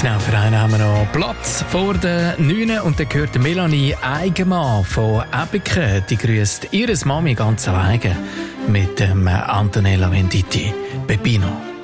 Genau, für einen haben wir noch Platz vor der 9. Und dann gehört Melanie Eigenmann von Ebiken. Die grüßt ihre Mami ganz alleine mit dem Antonella Venditti. Peppino.